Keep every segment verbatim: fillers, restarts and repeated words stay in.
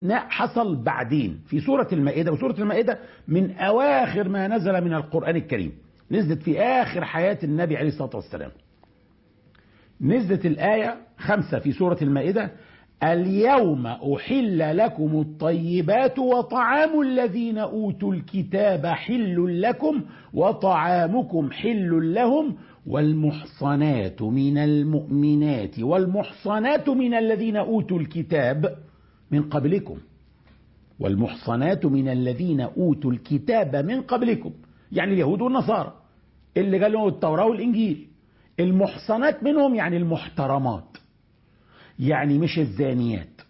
حصل بعدين في سورة المائدة، وسورة المائدة من أواخر ما نزل من القرآن الكريم، نزلت في آخر حياة النبي عليه الصلاة والسلام. نزلت الآية خمسة في سورة المائدة: اليوم أحل لكم الطيبات وطعام الذين أوتوا الكتاب حل لكم وطعامكم حل لهم والمحصنات من المؤمنات والمحصنات من الذين أوتوا الكتاب من قبلكم والمحصنات من الذين أوتوا الكتاب من قبلكم، يعني اليهود والنصارى اللي قالوا التوراة والإنجيل. المحصنات منهم يعني المحترمات، يعني مش الزانيات.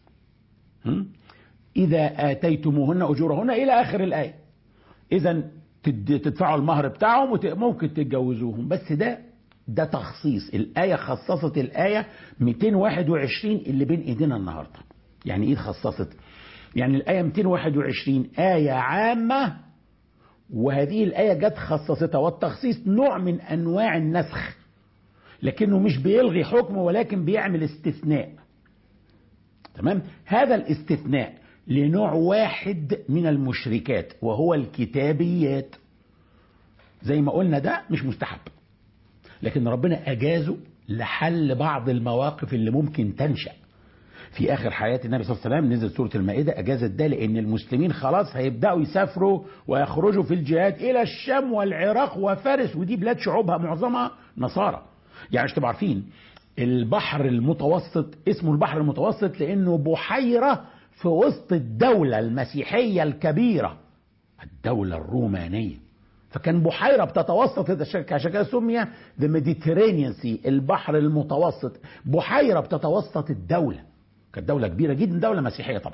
إذا آتيتموهن أجورهن إلى آخر الآية. إذا تدفعوا المهر بتاعهم وممكن تتجوزوهم. بس ده ده تخصيص. الآية خصصت الآية مئتين وواحد وعشرين اللي بين إيدينا النهاردة. يعني إيه خصصت؟ يعني الآية مئتين وواحد وعشرين آية عامة، وهذه الآية جت خصصتها. والتخصيص نوع من أنواع النسخ، لكنه مش بيلغي حكم ولكن بيعمل استثناء. تمام؟ هذا الاستثناء لنوع واحد من المشركات وهو الكتابيات. زي ما قلنا ده مش مستحب، لكن ربنا أجازه لحل بعض المواقف اللي ممكن تنشأ. في آخر حياة النبي صلى الله عليه وسلم نزل سورة المائدة أجازت ده، لأن المسلمين خلاص هيبدأوا يسافروا ويخرجوا في الجهاد إلى الشام والعراق وفارس، ودي بلاد شعوبها معظمها نصارى. يعني مش تبقوا عارفين البحر المتوسط اسمه البحر المتوسط لأنه بحيرة في وسط الدولة المسيحية الكبيرة، الدولة الرومانية. فكان بحيرة بتتوسط، عشان كده سمي The Mediterranean Sea، البحر المتوسط. بحيرة بتتوسط الدولة، كانت دولة كبيرة جدا، دولة مسيحية طبعا.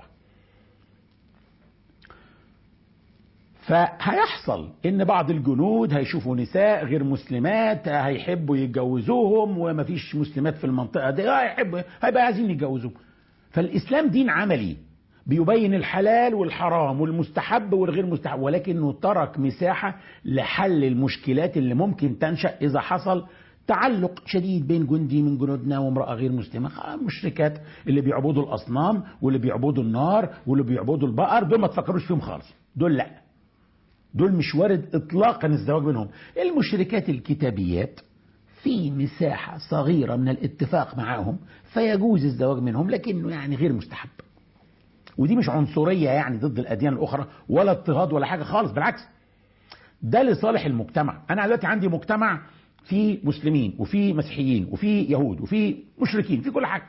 فهيحصل ان بعض الجنود هيشوفوا نساء غير مسلمات هيحبوا يتجوزوهم، ومفيش مسلمات في المنطقة دي هيحبوا هيبقى عايزين يتجوزوهم. فالإسلام دين عملي بيبين الحلال والحرام والمستحب والغير مستحب، ولكنه ترك مساحة لحل المشكلات اللي ممكن تنشأ إذا حصل تعلق شديد بين جندي من جنودنا وامرأة غير مسلمة. مشركات اللي بيعبدوا الأصنام واللي بيعبدوا النار واللي بيعبدوا البقر، دول ما تفكروش فيهم خالص، دول لا، دول مش وارد إطلاقا الزواج منهم. المشركات الكتابيات في مساحة صغيرة من الاتفاق معهم فيجوز الزواج منهم، لكنه يعني غير مستحب. ودي مش عنصرية يعني ضد الأديان الأخرى ولا اضطهاد ولا حاجة خالص، بالعكس ده لصالح المجتمع. أنا دلوقتي عندي مجتمع في مسلمين وفي مسيحيين وفي يهود وفي مشركين في كل حاجة.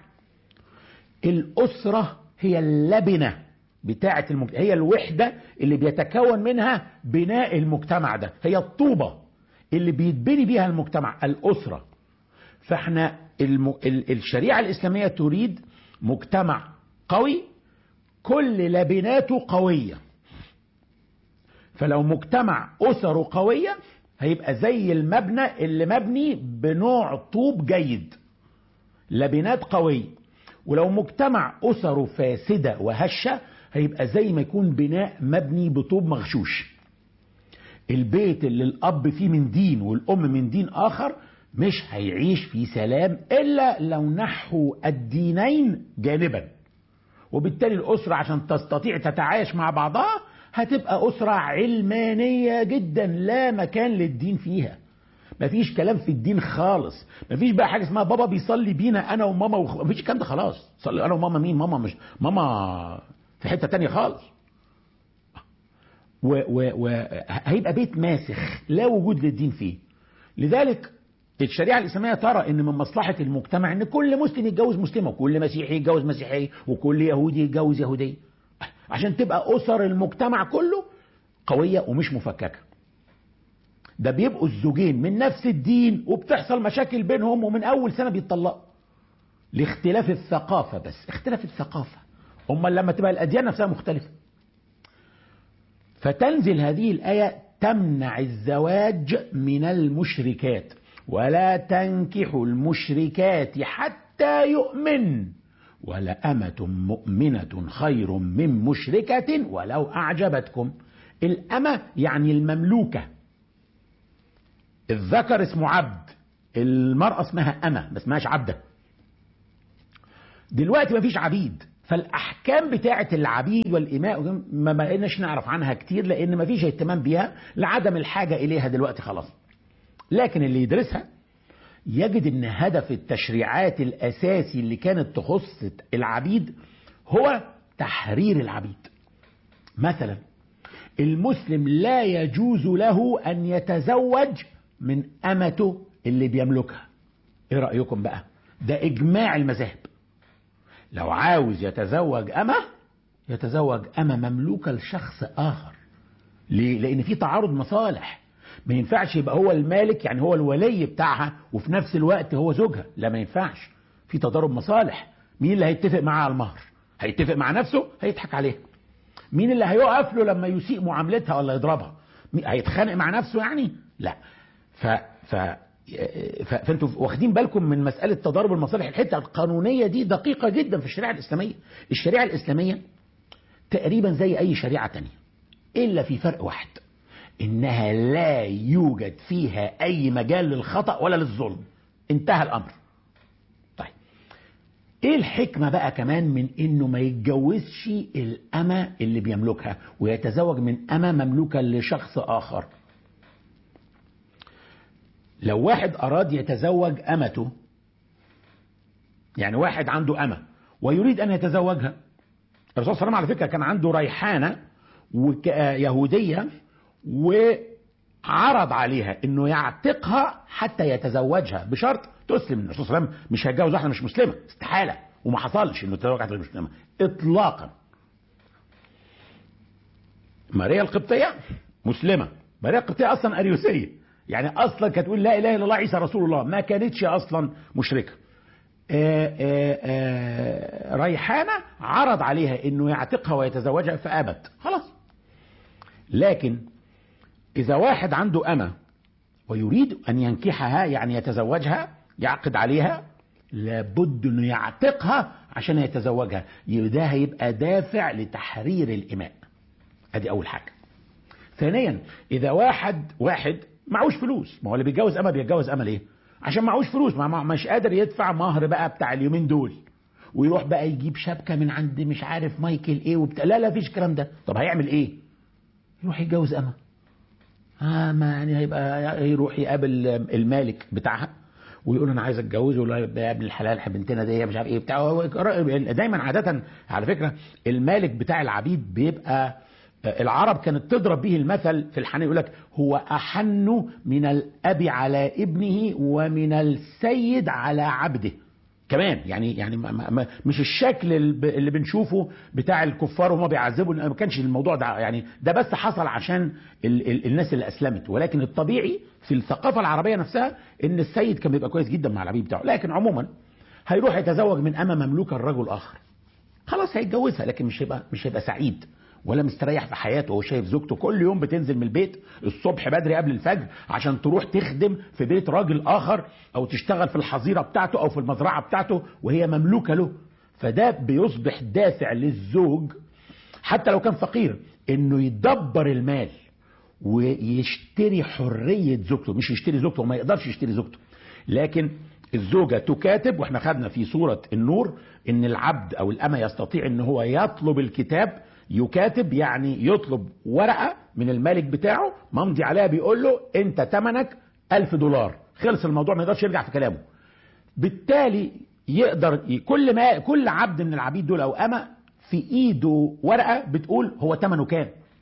الأسرة هي اللبنة بتاعة المجتمع، هي الوحدة اللي بيتكون منها بناء المجتمع، ده هي الطوبة اللي بيتبني بيها المجتمع، الأسرة. فاحنا الم... الشريعة الإسلامية تريد مجتمع قوي كل لبناته قوية. فلو مجتمع أسره قوية هيبقى زي المبنى اللي مبني بنوع طوب جيد، لبنات قوية. ولو مجتمع أسره فاسدة وهشة هيبقى زي ما يكون بناء مبني بطوب مغشوش. البيت اللي الأب فيه من دين والأم من دين آخر مش هيعيش في سلام إلا لو نحوا الدينين جانبا. وبالتالي الأسرة عشان تستطيع تتعايش مع بعضها هتبقى أسرة علمانية جدا، لا مكان للدين فيها. مفيش كلام في الدين خالص، مفيش بقى حاجة اسمها بابا بيصلي بينا أنا وماما وخ... مفيش الكلام ده خلاص. صلي أنا وماما مين؟ ماما مش ماما في حتة تانية خالص. وهيبقى و... و... بيت ماسخ لا وجود للدين فيه. لذلك الشريعة الإسلامية ترى ان من مصلحة المجتمع ان كل مسلم يتجوز مسلمة، وكل مسيحي يتجوز مسيحي، وكل يهودي يتجوز يهودي، عشان تبقى أسر المجتمع كله قوية ومش مفككة. ده بيبقوا الزوجين من نفس الدين وبتحصل مشاكل بينهم ومن أول سنة بيتطلقوا لاختلاف الثقافة. بس اختلاف الثقافة، أما لما تبقى الأديان نفسها مختلفة. فتنزل هذه الآية تمنع الزواج من المشركات: ولا تنكحوا المشركات حتى يؤمن ولأمة مؤمنة خير من مشركة ولو أعجبتكم. الأمة يعني المملوكة، الذكر اسمه عبد، المرأة اسمها أمة ما اسمهاش عبدة. دلوقتي ما فيش عبيد، فالاحكام بتاعه العبيد والاماء ما بقيناش نعرف عنها كتير، لان ما فيش اهتمام بيها لعدم الحاجه اليها دلوقتي خلاص. لكن اللي يدرسها يجد ان هدف التشريعات الاساسي اللي كانت تخص العبيد هو تحرير العبيد. مثلا المسلم لا يجوز له ان يتزوج من امته اللي بيملكها. ايه رأيكم بقى؟ ده اجماع المذاهب. لو عاوز يتزوج امه يتزوج امه مملوكة لشخص اخر. ليه؟ لان في تعارض مصالح. ما ينفعش يبقى هو المالك، يعني هو الولي بتاعها وفي نفس الوقت هو زوجها. لا، ما ينفعش، في تضارب مصالح. مين اللي هيتفق معاه على المهر؟ هيتفق مع نفسه؟ هيضحك عليها. مين اللي هيقف له لما يسيء معاملتها ولا يضربها؟ هيتخانق مع نفسه يعني؟ لا. ف ف ف- فانتوا واخدين بالكم من مسألة تضارب المصالح. الحتة القانونية دي دقيقة جدا في الشريعة الإسلامية. الشريعة الإسلامية تقريبا زي أي شريعة تانية، إلا في فرق واحد، إنها لا يوجد فيها أي مجال للخطأ ولا للظلم. انتهى الأمر. طيب إيه الحكمة بقى كمان من إنه ما يتجوزش الأمة اللي بيملكها ويتزوج من أمة مملوكة لشخص آخر؟ لو واحد أراد يتزوج أمته، يعني واحد عنده أمة ويريد أن يتزوجها. الرسول صلى الله عليه وسلم على فكرة كان عنده ريحانة يهودية وعرض عليها أنه يعتقها حتى يتزوجها بشرط تسلم. الرسول صلى الله عليه وسلم مش هيتجوز واحدة مش مسلمة، استحالة، وما حصلش أنه يتزوج واحدة مش مسلمة إطلاقا. ماريا القبطية مسلمة. ماريا القبطية أصلا أريوسية، يعني اصلا كانت تقول لا اله الا الله عيسى رسول الله، ما كانتش اصلا مشركه. آآ آآ ريحانه عرض عليها انه يعتقها ويتزوجها فابت، خلاص. لكن اذا واحد عنده امه ويريد ان ينكحها، يعني يتزوجها، يعقد عليها، لابد انه يعتقها عشان يتزوجها. ده هيبقى دافع لتحرير الاماء. ادي اول حاجه. ثانيا، اذا واحد واحد معوش فلوس، ما هو اللي بيتجوز اما بيتجوز اما ليه؟ عشان معوش فلوس، ما مش قادر يدفع مهر بقى بتاع اليومين دول، ويروح بقى يجيب شبكه من عند مش عارف مايكل ايه وبتاع. لا لا، فيش الكلام ده. طب هيعمل ايه؟ يروح يتجوز اما. اه ما يعني هيبقى يروح يقابل المالك بتاعها ويقول انا عايز اتجوزه، ولا يا ابن الحلال بنتنا دي مش عارف ايه بتاع. دايما عاده على فكره المالك بتاع العبيد بيبقى، العرب كانت تضرب به المثل في الحنان، يقول لك هو أحن من الأب على ابنه ومن السيد على عبده كمان. يعني يعني ما ما مش الشكل اللي بنشوفه بتاع الكفار وهم بيعذبوا، ما كانش الموضوع ده، يعني ده بس حصل عشان ال ال الناس اللي أسلمت. ولكن الطبيعي في الثقافة العربية نفسها إن السيد كان بيبقى كويس جدا مع العبيد بتاعه. لكن عموما هيروح يتزوج من أمة مملوكة لرجل آخر، خلاص هيتجوزها، لكن مش هيبقى مش هيبقى سعيد ولا مستريح في حياته. وهو شايف زوجته كل يوم بتنزل من البيت الصبح بدري قبل الفجر عشان تروح تخدم في بيت راجل آخر، أو تشتغل في الحظيرة بتاعته أو في المزرعة بتاعته وهي مملوكة له. فده بيصبح دافع للزوج حتى لو كان فقير إنه يدبر المال ويشتري حرية زوجته. مش يشتري زوجته، وما يقدرش يشتري زوجته، لكن الزوجة تكاتب. واحنا خدنا في سورة النور ان العبد او الأمة يستطيع ان هو يطلب الكتاب. يكاتب يعني يطلب ورقة من المالك بتاعه ممضي عليها بيقول له انت تمنك ألف دولار، خلص الموضوع، ما يقدرش يرجع في كلامه. بالتالي يقدر كل ما كل عبد من العبيد دول او أمة في ايده ورقة بتقول هو تمنه كام.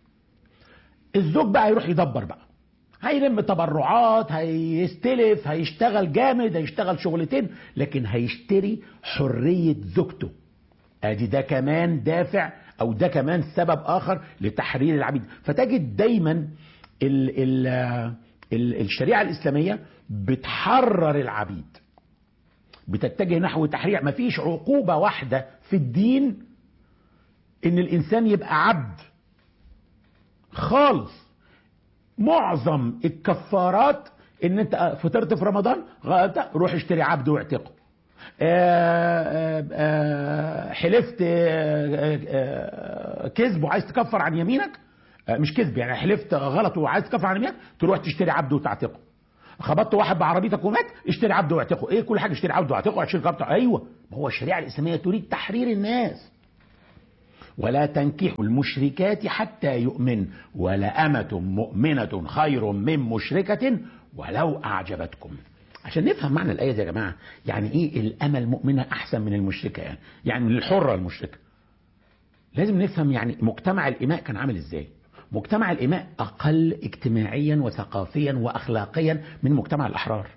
الزوج بقى يروح يدبر بقى، هيلم تبرعات، هيستلف، هيشتغل جامد، هيشتغل شغلتين، لكن هيشتري حرية زوجته. ادي ده كمان دافع، او ده كمان سبب اخر لتحرير العبيد. فتجد دايما ال ال ال الشريعة الاسلامية بتحرر العبيد، بتتجه نحو تحرير. مفيش عقوبة واحدة في الدين ان الانسان يبقى عبد خالص. معظم الكفارات ان انت فطرت في رمضان روح اشتري عبد واعتقه. حلفت كذب وعايز تكفر عن يمينك، مش كذب يعني، حلفت غلط وعايز تكفر عن يمينك، تروح تشتري عبد وتعتقه. خبطت واحد بعربيتك ومات، اشتري عبد واعتقه. ايه كل حاجه اشتري عبد واعتقه عشان كابتن. ايوه، ما هو الشريعه الاسلاميه تريد تحرير الناس. ولا تنكحوا المشركات حتى يؤمن ولأمة مؤمنة خير من مشركة ولو أعجبتكم. عشان نفهم معنى الآية دي يا جماعة، يعني إيه الأمة المؤمنة أحسن من المشركة؟ يعني يعني الحرة المشركة. لازم نفهم يعني مجتمع الإماء كان عامل إزاي. مجتمع الإماء أقل اجتماعيا وثقافيا وأخلاقيا من مجتمع الأحرار.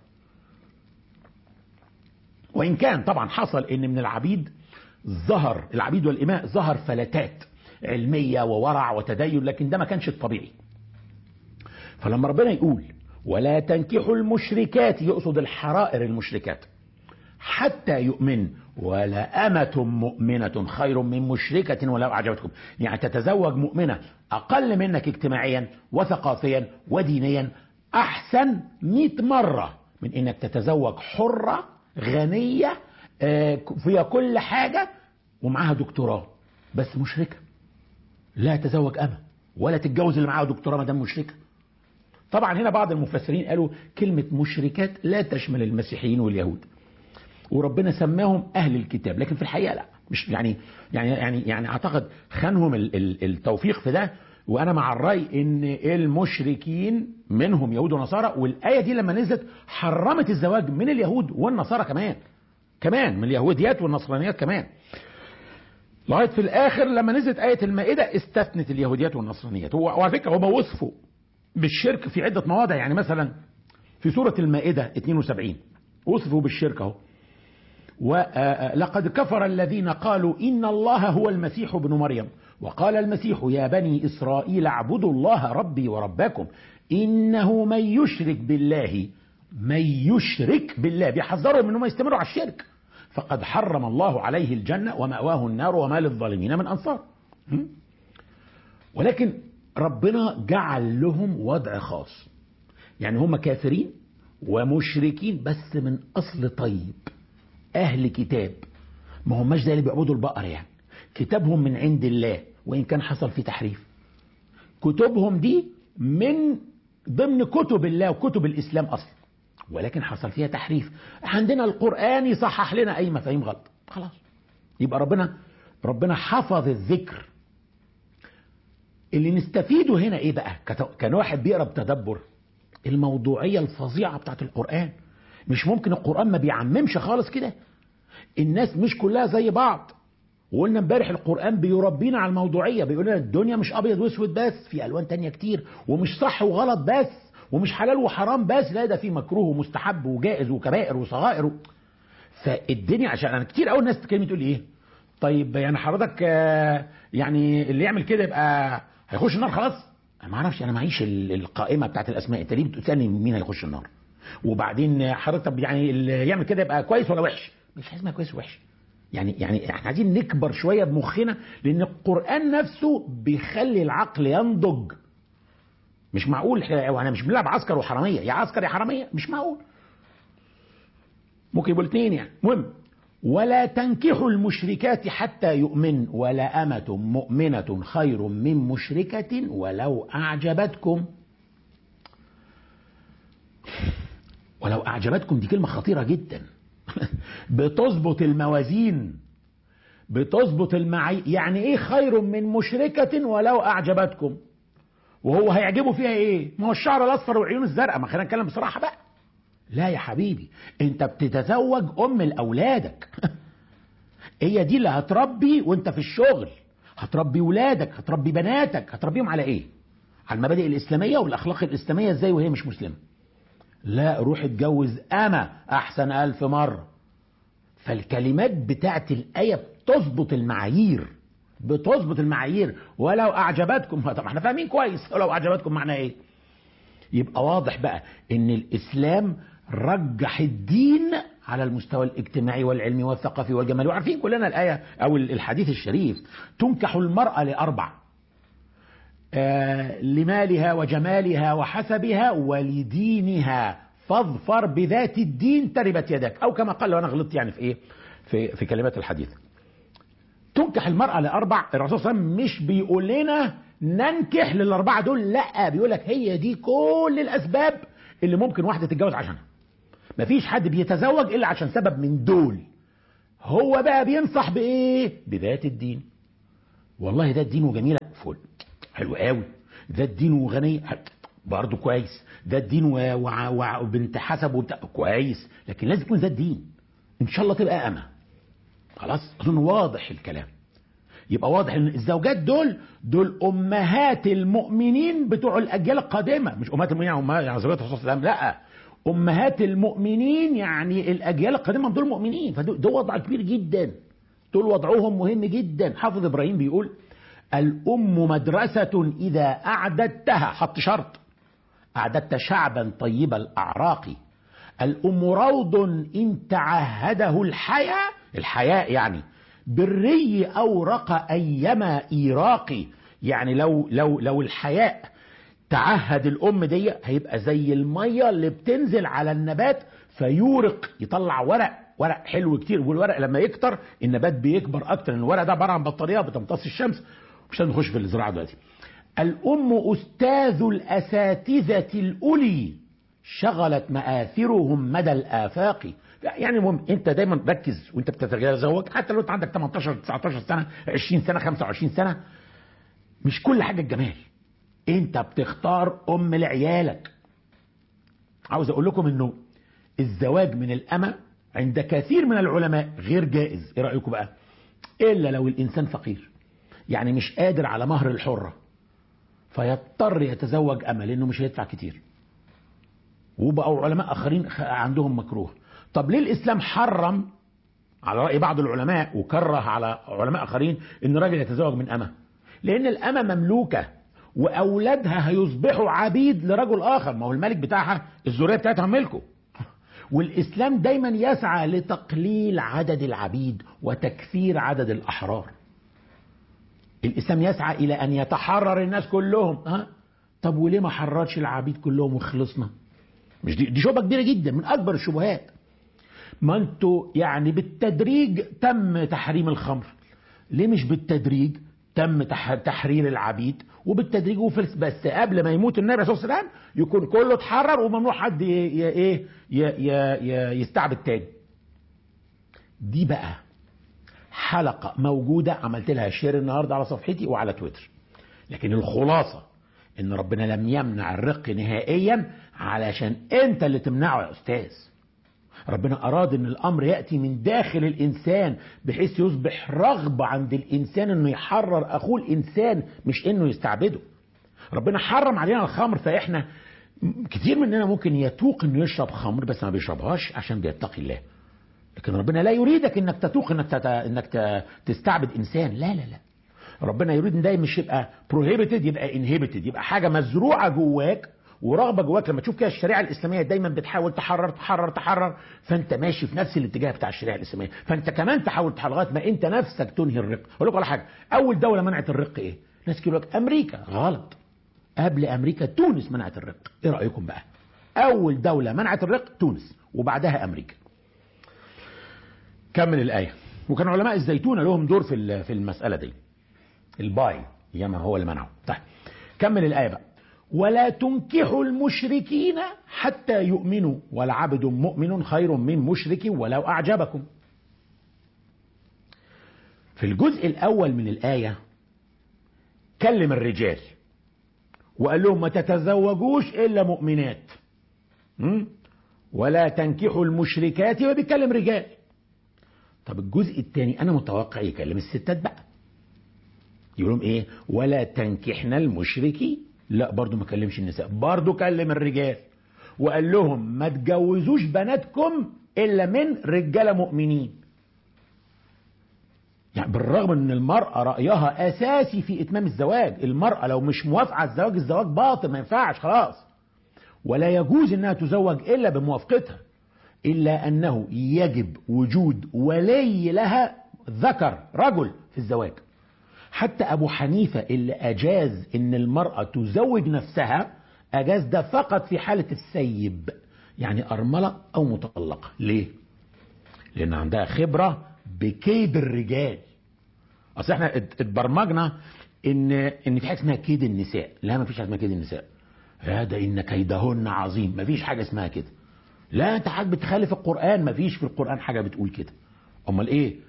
وإن كان طبعا حصل إن من العبيد ظهر العبيد والإماء ظهر فلتات علمية وورع وتدين، لكن ده ما كانش الطبيعي. فلما ربنا يقول ولا تنكحوا المشركات، يقصد الحرائر المشركات، حتى يؤمن ولا أمة مؤمنة خير من مشركة ولو أعجبتكم. يعني تتزوج مؤمنة أقل منك اجتماعيا وثقافيا ودينيا أحسن مئة مرة من إنك تتزوج حرة غنية فيها كل حاجة ومعاها دكتوراه بس مشركة. لا تزوج أمة ولا تتجوز اللي معاها دكتوراه ما دام مشركة. طبعا هنا بعض المفسرين قالوا كلمة مشركات لا تشمل المسيحيين واليهود، وربنا سماهم أهل الكتاب، لكن في الحقيقة لا، مش يعني يعني يعني يعني أعتقد خانهم التوفيق في ده. وأنا مع الرأي إن المشركين منهم يهود ونصارى، والآية دي لما نزلت حرمت الزواج من اليهود والنصارى كمان كمان من اليهوديات والنصرانيات كمان، لغاية في الآخر لما نزلت آية المائدة استثنت اليهوديات والنصرانيات. وعلى فكرة هم وصفوا بالشرك في عدة مواضع، يعني مثلا في سورة المائدة اثنين وسبعين وصفوا بالشرك اهو. ولقد كفر الذين قالوا إن الله هو المسيح ابن مريم وقال المسيح يا بني إسرائيل اعبدوا الله ربي وربكم إنه من يشرك بالله من يشرك بالله، بيحذرهم من انهم يستمروا على الشرك فقد حرم الله عليه الجنة ومأواه النار وما للظالمين من أنصار. ولكن ربنا جعل لهم وضع خاص، يعني هم كافرين ومشركين بس من أصل طيب، أهل كتاب، ما هماش زي اللي بيعبدوا البقر، يعني كتابهم من عند الله وإن كان حصل فيه تحريف. كتبهم دي من ضمن كتب الله وكتب الإسلام أصلا، ولكن حصل فيها تحريف. عندنا القرآن يصحح لنا أي مفاهيم غلط، خلاص يبقى ربنا ربنا حفظ الذكر. اللي نستفيده هنا إيه بقى كان واحد بيقرأ بتدبر؟ الموضوعية الفظيعة بتاعت القرآن. مش ممكن القرآن ما بيعممش خالص كده، الناس مش كلها زي بعض. وقلنا امبارح القرآن بيربينا على الموضوعية، بيقول لنا الدنيا مش أبيض واسود بس، في ألوان تانية كتير، ومش صح وغلط بس، ومش حلال وحرام بس، لا ده في مكروه ومستحب وجائز وكبائر وصغائر و... فالدنيا عشان انا كتير قوي الناس تكلمني تقول لي ايه طيب يعني حضرتك يعني اللي يعمل كده يبقى هيخش النار خلاص؟ انا ما اعرفش، انا معيش القائمه بتاعت الاسماء، انت ليه بتسالني مين هيخش النار؟ وبعدين حضرتك يعني اللي يعمل كده يبقى كويس ولا وحش؟ مش اسمها كويس وحش، يعني يعني احنا عايزين نكبر شويه بمخنا، لان القران نفسه بيخلي العقل ينضج. مش معقول احنا مش بنلعب عسكر وحراميه، يا عسكر يا حراميه، مش معقول. ممكن يبقوا الاثنين يعني. المهم ولا تنكحوا المشركات حتى يؤمن ولا أمة مؤمنة خير من مشركة ولو أعجبتكم. ولو أعجبتكم دي كلمة خطيرة جدا بتظبط الموازين، بتظبط المعايير. يعني ايه خير من مشركة ولو أعجبتكم؟ وهو هيعجبه فيها ايه؟ ما هو الشعر الأصفر والعيون الزرقاء، ما خلينا نتكلم بصراحة بقى. لا يا حبيبي، انت بتتزوج ام لاولادك هي دي اللي هتربي، وانت في الشغل هتربي ولادك، هتربي بناتك، هتربيهم على ايه؟ على المبادئ الاسلاميه والاخلاق الاسلاميه. ازاي وهي مش مسلمه؟ لا، روح اتجوز اما احسن الف مره. فالكلمات بتاعت الايه بتظبط المعايير، بتظبط المعايير. ولو اعجبتكم، طب احنا فاهمين كويس ولو اعجبتكم معناه ايه. يبقى واضح بقى ان الاسلام رجح الدين على المستوى الاجتماعي والعلمي والثقافي والجمالي. وعارفين كلنا الآية أو الحديث الشريف: تنكح المرأة لأربع، آه لمالها وجمالها وحسبها ولدينها فاظفر بذات الدين تربت يدك، أو كما قال، وأنا غلطت يعني في إيه في, في كلمات الحديث. تنكح المرأة لأربع، الرسول صلى الله عليه وسلم مش بيقول لنا ننكح للأربعة دول، لا، بيقول لك هي دي كل الأسباب اللي ممكن واحدة تتجوز عشانها. مفيش حد بيتزوج إلا عشان سبب من دول. هو بقى بينصح بإيه؟ بذات الدين. والله ده الدين وجميلة فل حلو قوي، ده الدين وغني برضه كويس، ده الدين وبنت حسب وبتاع كويس، لكن لازم يكون ده الدين. ان شاء الله تبقى أمة. خلاص اظن واضح الكلام. يبقى واضح ان الزوجات دول دول امهات المؤمنين بتوع الاجيال القادمه، مش امهات المؤمنين يعني يعني زوجات الرسول صلى الله عليه وسلم، لا، امهات المؤمنين يعني الاجيال القادمه دول مؤمنين. فدول وضع كبير جدا، دول وضعهم مهم جدا. حافظ ابراهيم بيقول الام مدرسه اذا اعددتها، حط شرط، اعددت شعبا طيب الاعراق. الام روض ان تعهده الحياء، الحياء يعني بالري أورق أيما إيراقي، يعني لو لو لو الحياء تعهد الأم دي هيبقى زي المية اللي بتنزل على النبات فيورق، يطلع ورق، ورق حلو كتير. والورق لما يكتر النبات بيكبر أكتر، لأن الورق ده عبارة عن بطارية بتمتص الشمس. مش هنخش في الزراعة دلوقتي. الأم أستاذ الأساتذة الأولي شغلت مآثرهم مدى الآفاق. يعني المهم انت دايما ركز وانت بتتزوج، حتى لو انت عندك تمنتاشر تسعتاشر سنه عشرين سنه خمسة وعشرين سنه، مش كل حاجه الجمال. انت بتختار ام لعيالك. عاوز اقول لكم انه الزواج من الأمة عند كثير من العلماء غير جائز. ايه رايكم بقى؟ الا لو الانسان فقير، يعني مش قادر على مهر الحره، فيضطر يتزوج أمة لانه مش هيدفع كتير. وبقوا علماء اخرين عندهم مكروه. طب ليه الاسلام حرم على رأي بعض العلماء وكره على علماء اخرين ان الراجل يتزوج من أمة؟ لان الأمة مملوكة واولادها هيصبحوا عبيد لرجل اخر. ما هو الملك بتاعها الذريه بتاعتها ملكه. والاسلام دايما يسعى لتقليل عدد العبيد وتكثير عدد الاحرار. الاسلام يسعى الى ان يتحرر الناس كلهم. ها؟ طب وليه ما حررش العبيد كلهم وخلصنا؟ مش دي, دي شبهه كبيره جدا، من اكبر الشبهات. ما انتوا يعني بالتدريج تم تحريم الخمر، ليه مش بالتدريج تم تحرير العبيد وبالتدريج وفلس؟ بس قبل ما يموت النبي صلى الله عليه وسلم يكون كله اتحرر وممنوع حد ايه يستعبد تاني. دي بقى حلقه موجوده عملت لها شير النهارده على صفحتي وعلى تويتر. لكن الخلاصه ان ربنا لم يمنع الرق نهائيا علشان انت اللي تمنعه يا استاذ. ربنا اراد ان الامر ياتي من داخل الانسان بحيث يصبح رغبه عند الانسان انه يحرر اخوه الانسان، مش انه يستعبده. ربنا حرم علينا الخمر، فاحنا كتير مننا ممكن يتوق انه يشرب خمر بس ما بيشربهاش عشان بيتقي الله. لكن ربنا لا يريدك انك تتوق انك تت... انك تستعبد انسان. لا لا لا، ربنا يريد ان ده مش يبقى prohibited، يبقى inhibited، يبقى حاجه مزروعه جواك ورغبه جواك. لما تشوف كده الشريعه الاسلاميه دايما بتحاول تحرر تحرر تحرر، فانت ماشي في نفس الاتجاه بتاع الشريعه الاسلاميه، فانت كمان تحاول تحرر لغايه ما انت نفسك تنهي الرق. اقول لكم على حاجه، اول دوله منعت الرق ايه؟ ناس كتير لك امريكا. غلط. قبل امريكا تونس منعت الرق. ايه رايكم بقى؟ اول دوله منعت الرق تونس وبعدها امريكا. كمل الايه. وكان علماء الزيتون لهم دور في في المساله دي. الباي ياما هو اللي منعه. طيب كمل الايه بقى. ولا تنكحوا المشركين حتى يؤمنوا ولعبد مؤمن خير من مشرك ولو أعجبكم. في الجزء الأول من الآية كلم الرجال وقال لهم ما تتزوجوش إلا مؤمنات، ولا تنكحوا المشركات، وبيكلم رجال. طب الجزء الثاني أنا متوقع يكلم الستات بقى، يقول لهم إيه؟ ولا تنكحنا المشركين. لا برضو ما كلمش النساء، برضو كلم الرجال وقال لهم ما تجوزوش بناتكم إلا من رجال مؤمنين. يعني بالرغم ان المرأة رأيها أساسي في إتمام الزواج، المرأة لو مش موافقة على الزواج الزواج باطل، ما ينفعش خلاص. ولا يجوز انها تزوج إلا بموافقتها، إلا أنه يجب وجود ولي لها ذكر رجل في الزواج. حتى أبو حنيفة اللي أجاز إن المرأة تزوج نفسها أجاز ده فقط في حالة السيب، يعني أرملة أو مطلقة. ليه؟ لأن عندها خبرة بكيد الرجال. أصل احنا اتبرمجنا إن إن في حاجة اسمها كيد النساء. لا، ما فيش حاجة اسمها كيد النساء. هذا إن كيدهن عظيم، ما فيش حاجة اسمها كده. لا، أنت حاجة بتخالف القرآن، ما فيش في القرآن حاجة بتقول كده. أمال إيه؟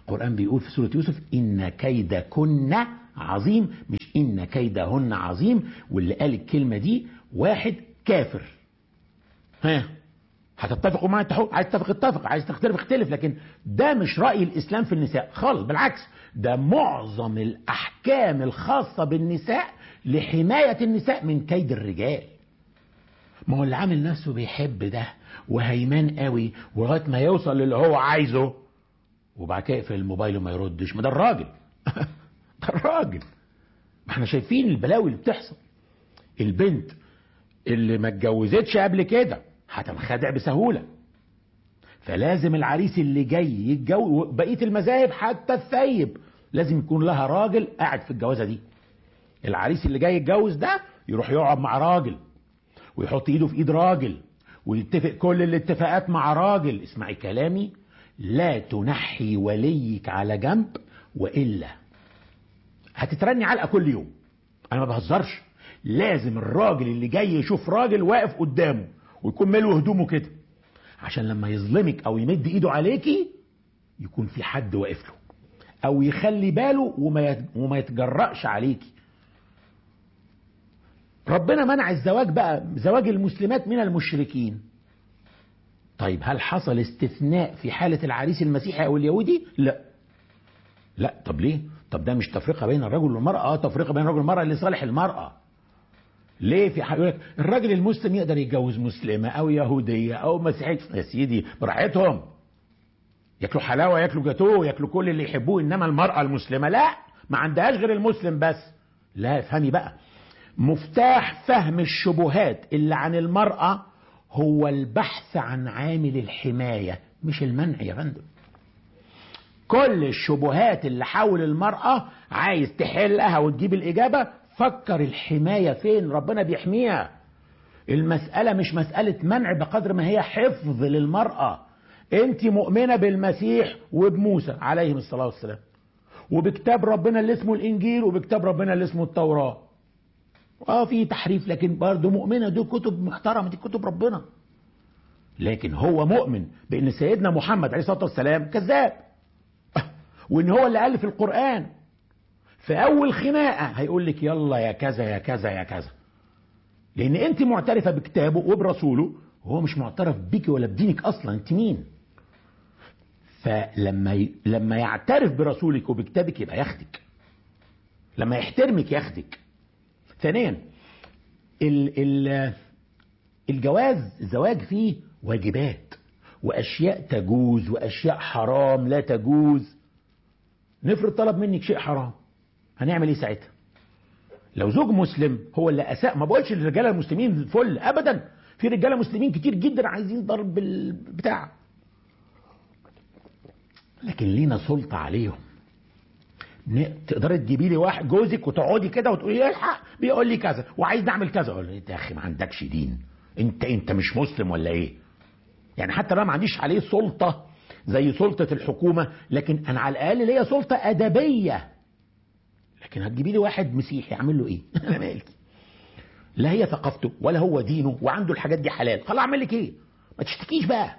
القرآن بيقول في سورة يوسف إن كيدكن عظيم، مش إن كيدهن عظيم. واللي قال الكلمة دي واحد كافر. ها هتتفقوا معايا؟ عايز تتفق اتفق، عايز تختلف اختلف، لكن ده مش رأي الإسلام في النساء خالص، بالعكس ده معظم الأحكام الخاصة بالنساء لحماية النساء من كيد الرجال. ما هو اللي عامل نفسه بيحب ده وهيمان قوي ولغايه ما يوصل للي هو عايزه وبعد كده يقفل الموبايل وما يردش، ما ده الراجل. ده الراجل. ما احنا شايفين البلاوي اللي بتحصل. البنت اللي ما اتجوزتش قبل كده هتنخدع بسهوله، فلازم العريس اللي جاي يتجوز. بقيه المذاهب حتى الثيب لازم يكون لها راجل قاعد في الجوازه دي. العريس اللي جاي يتجوز ده يروح يقعد مع راجل ويحط ايده في ايد راجل ويتفق كل الاتفاقات مع راجل. اسمعي كلامي، لا تنحي وليك على جنب والا هتترني علقه كل يوم. انا ما بهزرش. لازم الراجل اللي جاي يشوف راجل واقف قدامه ويكون ملو هدومه كده، عشان لما يظلمك او يمد ايده عليكي يكون في حد واقف له، او يخلي باله وما يتجرأش عليكي. ربنا منع الزواج بقى، زواج المسلمات من المشركين. طيب هل حصل استثناء في حالة العريس المسيحي او اليهودي؟ لا. لا. طب ليه؟ طب ده مش تفرقة بين الرجل والمرأة؟ اه تفرقة بين الرجل والمرأة لصالح المرأة. ليه؟ في حاجة الراجل المسلم يقدر يتجوز مسلمة او يهودية او مسيحية، يا سيدي براحتهم، ياكلوا حلاوة ياكلوا جاتوه ياكلوا كل اللي يحبوه. انما المرأة المسلمة لا، ما عندهاش غير المسلم بس. لا افهمي بقى، مفتاح فهم الشبهات اللي عن المرأة هو البحث عن عامل الحماية مش المنع يا فندم. كل الشبهات اللي حول المرأة عايز تحلها وتجيب الإجابة، فكر الحماية فين. ربنا بيحميها. المسألة مش مسألة منع بقدر ما هي حفظ للمرأة. انت مؤمنة بالمسيح وبموسى عليهم الصلاة والسلام وبكتاب ربنا اللي اسمه الإنجيل وبكتاب ربنا اللي اسمه التوراة. اه في تحريف لكن برضه مؤمنة، دي كتب محترمة، دي كتب ربنا. لكن هو مؤمن بان سيدنا محمد عليه الصلاة والسلام كذاب وان هو اللي ألف القرآن. في اول خناقة هيقول لك يلا يا كذا يا كذا يا كذا، لان انت معترفة بكتابه وبرسوله وهو مش معترف بك ولا بدينك اصلا. انت مين؟ فلما ي... لما يعترف برسولك وبكتابك يبقى ياخدك، لما يحترمك ياخدك. ثانيا ال ال الجواز الزواج فيه واجبات واشياء تجوز واشياء حرام لا تجوز. نفرض طلب منك شيء حرام، هنعمل ايه ساعتها؟ لو زوج مسلم هو اللي اساء، ما بقولش الرجاله المسلمين فل ابدا، في رجاله مسلمين كتير جدا عايزين ضرب البتاع، لكن لينا سلطه عليهم. تقدري تجيبي لي واحد جوزك وتقعدي كده وتقولي الحق بيقول لي كذا وعايز نعمل كذا، اقول له يا اخي ما عندكش دين، انت انت مش مسلم ولا ايه؟ يعني حتى لو ما عنديش عليه سلطه زي سلطه الحكومه، لكن انا على الاقل ليا سلطه ادبيه. لكن هتجيبي لي واحد مسيحي اعمل له ايه؟ انا مالي، لا هي ثقافته ولا هو دينه وعنده الحاجات دي حلال، خلاص اعمل لك ايه؟ ما تشتكيش بقى.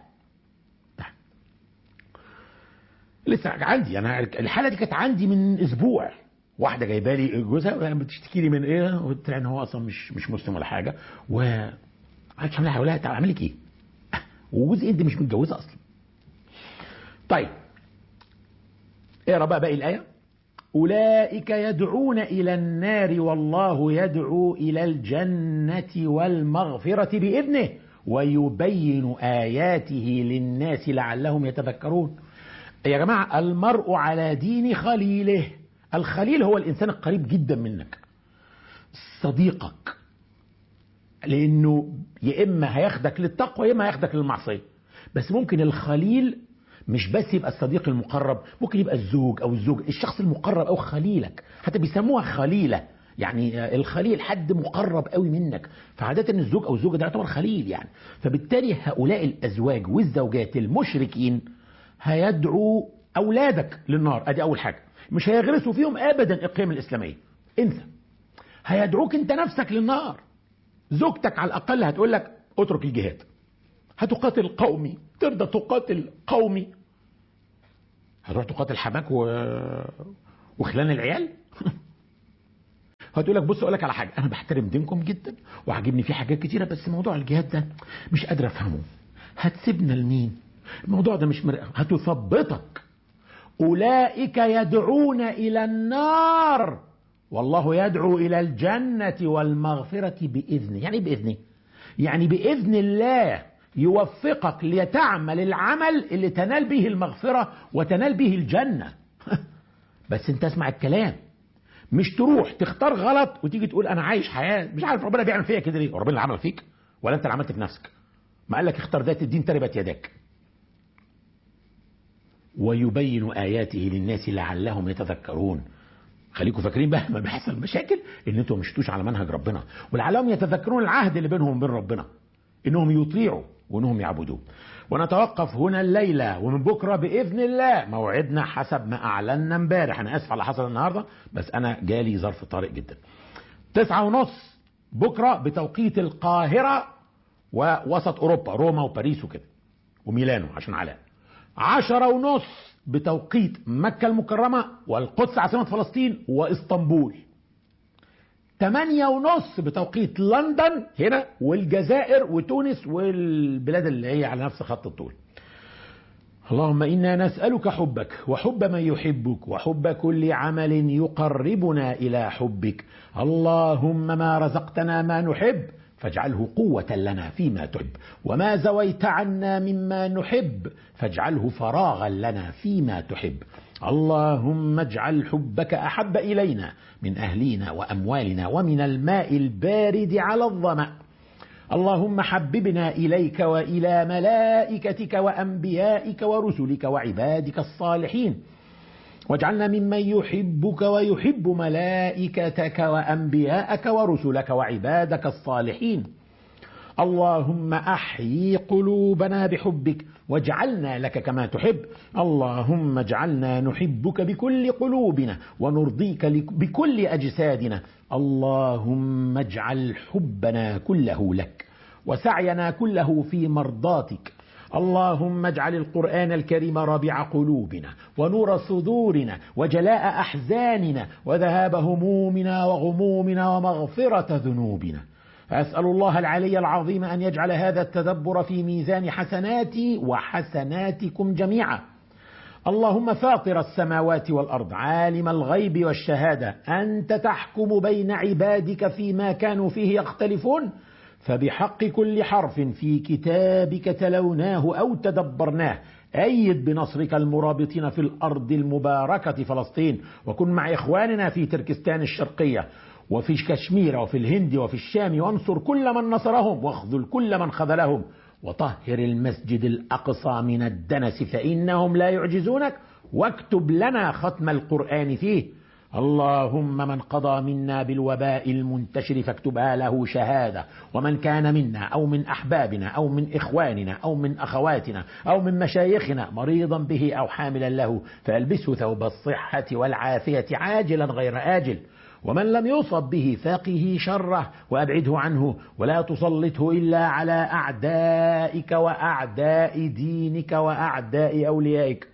لسه عندي انا الحاله دي كانت عندي من اسبوع، واحده جايبه لي جوزها بتشتكي لي من ايه؟ قلت لها ان هو اصلا مش مش مسلم ولا حاجه، و عايز اعمل لها طب اعمل لك ايه؟ وجوزي انت مش متجوزه اصلا. طيب اقرا بقى باقي الايه. اولئك يدعون الى النار والله يدعو الى الجنه والمغفره باذنه ويبين اياته للناس لعلهم يتذكرون. يا جماعة المرء على دين خليله. الخليل هو الإنسان القريب جدا منك، صديقك، لأنه يا إما هياخدك للتقوى يا إما هياخدك للمعصية. بس ممكن الخليل مش بس يبقى الصديق المقرب، ممكن يبقى الزوج أو الزوج، الشخص المقرب أو خليلك، حتى بيسموها خليلة، يعني الخليل حد مقرب قوي منك، فعادة الزوج أو الزوجة ده يعتبر خليل يعني. فبالتالي هؤلاء الأزواج والزوجات المشركين هيدعو أولادك للنار، أدي أول حاجة، مش هيغرسوا فيهم أبدا القيم الإسلامية، انسى. هيدعوك أنت نفسك للنار. زوجتك على الأقل هتقول لك اترك الجهاد، هتقاتل قومي، ترضى تقاتل قومي؟ هتروح تقاتل حماك و... وخلان العيال؟ هتقول لك بص اقول لك على حاجه، انا بحترم دينكم جدا وعاجبني فيه حاجات كتيره، بس موضوع الجهاد ده مش قادر افهمه. هتسيبنا لمين؟ الموضوع ده مش مر... هتثبطك. اولئك يدعون الى النار والله يدعو الى الجنه والمغفره باذنه. يعني باذنه، يعني باذن الله يوفقك لتعمل العمل اللي تنال به المغفره وتنال به الجنه. بس انت اسمع الكلام، مش تروح تختار غلط وتيجي تقول انا عايش حياه مش عارف ربنا بيعمل فيا كده ليه. ربنا اللي عمل فيك ولا انت اللي عملت في نفسك؟ ما قال لك اختار ذات الدين تربت يداك. ويبين اياته للناس لعلهم يتذكرون. خليكم فاكرين بقى ما بيحصل مشاكل ان انتوا مشتوش على منهج ربنا، ولعلهم يتذكرون العهد اللي بينهم وبين ربنا انهم يطيعوا وانهم يعبدوه. ونتوقف هنا الليله، ومن بكره باذن الله موعدنا حسب ما اعلنا امبارح. انا اسف على اللي حصل النهارده، بس انا جالي ظرف طارئ جدا. تسعة ونص بكره بتوقيت القاهره ووسط اوروبا، روما وباريس وكده وميلانو عشان علاء. عشرة ونص بتوقيت مكة المكرمة والقدس عاصمة فلسطين واسطنبول. تمانية ونص بتوقيت لندن هنا والجزائر وتونس والبلاد اللي هي على نفس خط الطول. اللهم إنا نسألك حبك وحب من يحبك وحب كل عمل يقربنا إلى حبك. اللهم ما رزقتنا ما نحب فاجعله قوة لنا فيما تحب، وما زويت عنا مما نحب فاجعله فراغا لنا فيما تحب. اللهم اجعل حبك أحب إلينا من أهلنا وأموالنا ومن الماء البارد على الظمأ. اللهم حببنا إليك وإلى ملائكتك وأنبيائك ورسلك وعبادك الصالحين، واجعلنا ممن يحبك ويحب ملائكتك وأنبياءك ورسلك وعبادك الصالحين. اللهم أحيي قلوبنا بحبك واجعلنا لك كما تحب. اللهم اجعلنا نحبك بكل قلوبنا ونرضيك بكل أجسادنا. اللهم اجعل حبنا كله لك وسعينا كله في مرضاتك. اللهم اجعل القرآن الكريم ربيع قلوبنا ونور صدورنا وجلاء أحزاننا وذهاب همومنا وغمومنا ومغفرة ذنوبنا. أسأل الله العلي العظيم أن يجعل هذا التدبر في ميزان حسناتي وحسناتكم جميعا. اللهم فاطر السماوات والأرض عالم الغيب والشهادة، أنت تحكم بين عبادك فيما كانوا فيه يختلفون، فبحق كل حرف في كتابك تلوناه أو تدبرناه أيد بنصرك المرابطين في الأرض المباركة فلسطين، وكن مع إخواننا في تركستان الشرقية وفي كشمير وفي الهند وفي الشام، وانصر كل من نصرهم واخذل كل من خذلهم، وطهر المسجد الأقصى من الدنس فإنهم لا يعجزونك، واكتب لنا ختم القرآن فيه. اللهم من قضى منا بالوباء المنتشر فاكتبها له شهادة، ومن كان منا أو من أحبابنا أو من إخواننا أو من أخواتنا أو من مشايخنا مريضا به أو حاملا له فألبسه ثوب الصحة والعافية عاجلا غير آجل، ومن لم يصب به فاقه شره وأبعده عنه، ولا تسلطه إلا على أعدائك وأعداء دينك وأعداء أوليائك.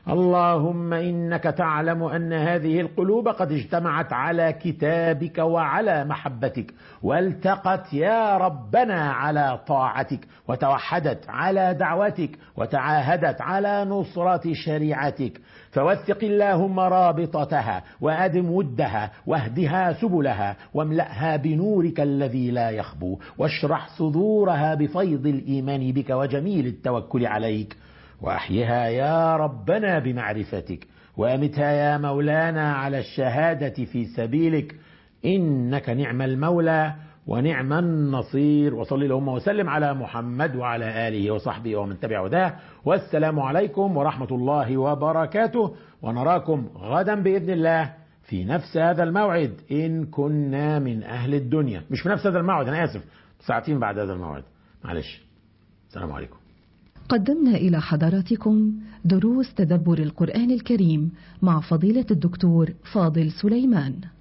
اللهم إنك تعلم أن هذه القلوب قد اجتمعت على كتابك وعلى محبتك، والتقت يا ربنا على طاعتك، وتوحدت على دعوتك، وتعاهدت على نصرة شريعتك، فوثق اللهم رابطتها وأدم ودها واهدها سبلها واملأها بنورك الذي لا يخبو، واشرح صدورها بفيض الإيمان بك وجميل التوكل عليك، وأحيها يا ربنا بمعرفتك، وأمتها يا مولانا على الشهادة في سبيلك، إنك نعم المولى ونعم النصير. وصل اللهم وسلم على محمد وعلى آله وصحبه ومن تبع هداه، والسلام عليكم ورحمة الله وبركاته، ونراكم غدا بإذن الله في نفس هذا الموعد إن كنا من أهل الدنيا. مش في نفس هذا الموعد، أنا آسف، ساعتين بعد هذا الموعد، معلش. السلام عليكم. قدمنا إلى حضراتكم دروس تدبر القرآن الكريم مع فضيلة الدكتور فاضل سليمان.